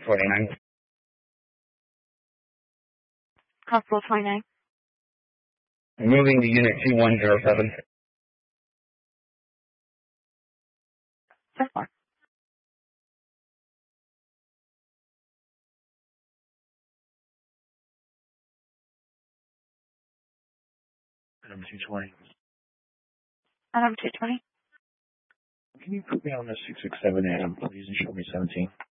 49. Constable 29. Moving to Unit 2107. So far. Number 220. Number 220. Can you put me on the 667 AM, please, and show me 17?